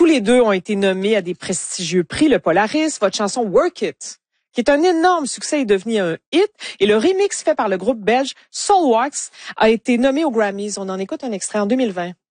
Tous les deux ont été nommés à des prestigieux prix, le Polaris. Votre chanson Work It, qui est un énorme succès, est devenu un hit. Et le remix fait par le groupe belge Soulwax a été nommé aux Grammys. On en écoute un extrait en 2020.